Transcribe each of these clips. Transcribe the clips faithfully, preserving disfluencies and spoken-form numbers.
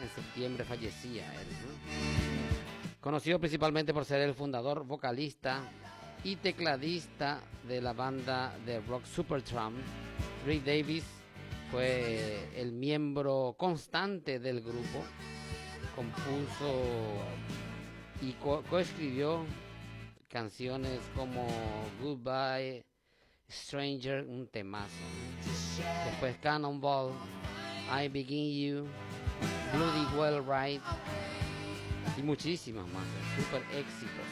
En septiembre fallecía él, ¿no? Conocido principalmente por ser el fundador, vocalista y tecladista de la banda de rock Supertramp, Rick Davies fue el miembro constante del grupo. Compuso y co- coescribió canciones como Goodbye Stranger, un temazo. Después Cannonball, I Begin You, Bloody Well Right y muchísimas más, super éxitos.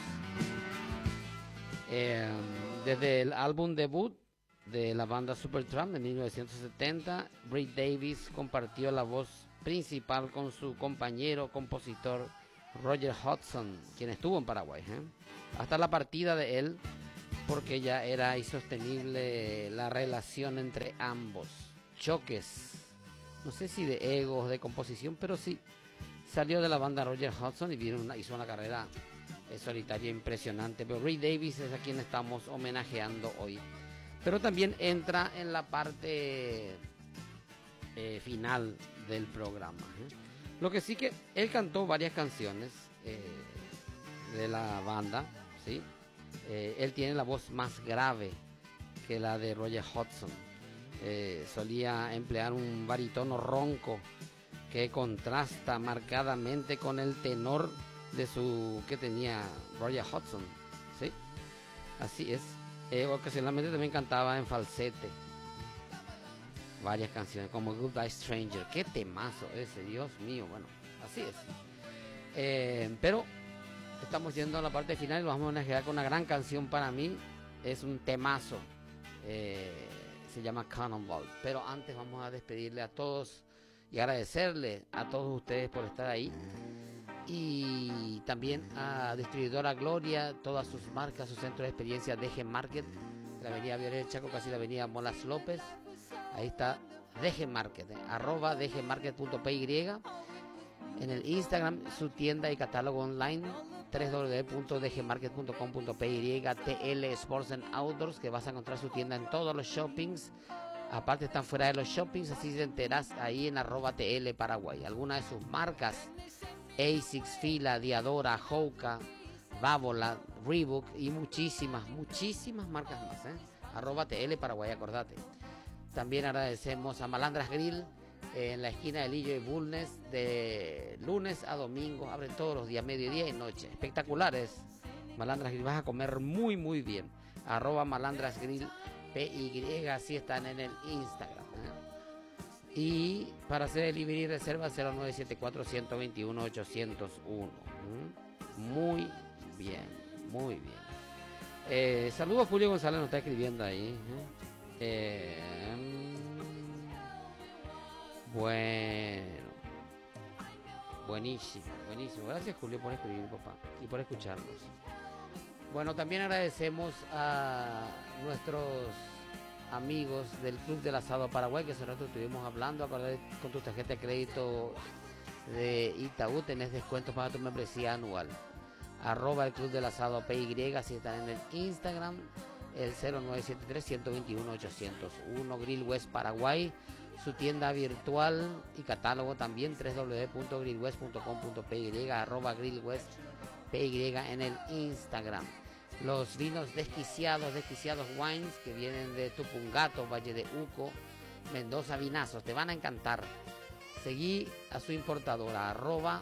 Eh, desde el álbum debut de la banda Supertramp de mil novecientos setenta, Rick Davies compartió la voz principal con su compañero compositor Roger Hodgson, quien estuvo en Paraguay, ¿eh? hasta la partida de él, porque ya era insostenible la relación entre ambos. Choques, no sé si de egos, de composición, pero sí salió de la banda Roger Hodgson y vino una, hizo una carrera eh, solitaria impresionante. Pero Rick Davies es a quien estamos homenajeando hoy. Pero también entra en la parte eh, final del programa, ¿eh? Lo que sí que él cantó varias canciones eh, de la banda, ¿sí? Eh, él tiene la voz más grave que la de Roger Hodgson. Eh, solía emplear un barítono ronco que contrasta marcadamente con el tenor de su que tenía Roger Hodgson, ¿sí? Así es. Eh, ocasionalmente también cantaba en falsete varias canciones como Goodbye Stranger. Qué temazo ese, Dios mío. Bueno, así es. Eh, pero estamos yendo a la parte final y lo vamos a homenajear con una gran canción. Para mí es un temazo, eh, se llama Cannonball. Pero antes vamos a despedirle a todos y agradecerle a todos ustedes por estar ahí, y también a Distribuidora Gloria, todas sus marcas, su centro de experiencia D G Market, la avenida Violeta Chaco, casi la avenida Molas López. Ahí está D G Market, eh, arroba dgmarket.py. En el Instagram, su tienda y catálogo online, doble u doble u doble u punto d g market punto com punto p y, T L Sports and Outdoors, que vas a encontrar su tienda en todos los shoppings. Aparte están fuera de los shoppings, así te enterás ahí en arroba T L Paraguay. Algunas de sus marcas, Asics, Fila, Diadora, Hoka, Babolat, Reebok y muchísimas, muchísimas marcas más, ¿eh? Arroba T L Paraguay, acordate. También agradecemos a Malandras Grill, eh, en la esquina de Lillo y Bulnes, de lunes a domingo, abren todos los días, mediodía y noche. Espectaculares. Malandras Grill, vas a comer muy, muy bien. Arroba Malandras Grill, P Y, así están en el Instagram, ¿eh? Y para hacer delivery y reserva, cero nueve siete cuatro, uno dos uno, ocho cero uno. ¿Mm? Muy bien, muy bien. Eh, saludos, Julio González nos está escribiendo ahí, ¿eh? Eh, bueno, buenísimo, buenísimo. Gracias, Julio, por escribir, papá, y por escucharnos. Bueno, también agradecemos a nuestros amigos del Club del Asado Paraguay, que hace rato estuvimos hablando. Acordate, con tu tarjeta de crédito de Itaú tenés descuentos para tu membresía anual. Arroba el Club del Asado P Y, si están en el Instagram, el cero nueve siete tres, uno dos uno, ocho cero uno. Grill West Paraguay, su tienda virtual y catálogo también, doble u doble u doble u punto grill west punto com punto p y, arroba Grill West P Y en el Instagram. Los vinos desquiciados, desquiciados wines, que vienen de Tupungato, Valle de Uco, Mendoza, vinazos, te van a encantar. Seguí a su importadora, arroba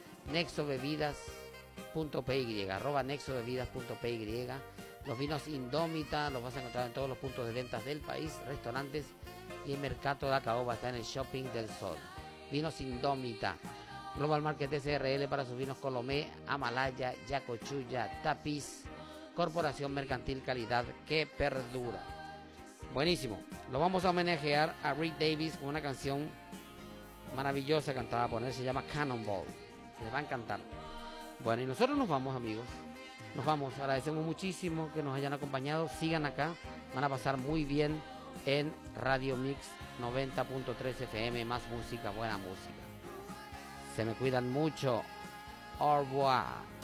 nexobebidas.py, arroba nexobebidas.py. Los vinos Indómita los vas a encontrar en todos los puntos de ventas del país, restaurantes, y el Mercado de la Caoba está en el Shopping del Sol. Vinos Indómita. Global Market S R L para sus vinos Colomé, Amalaya, Yacochuya, Tapiz. Corporación Mercantil, calidad que perdura. Buenísimo. Lo vamos a homenajear a Rick Davies con una canción maravillosa cantada por él, se llama Cannonball. Les va a encantar. Bueno, y nosotros nos vamos, amigos. Nos vamos. Agradecemos muchísimo que nos hayan acompañado. Sigan acá. Van a pasar muy bien en Radio Mix noventa punto tres F M. Más música, buena música. Se me cuidan mucho. Au revoir.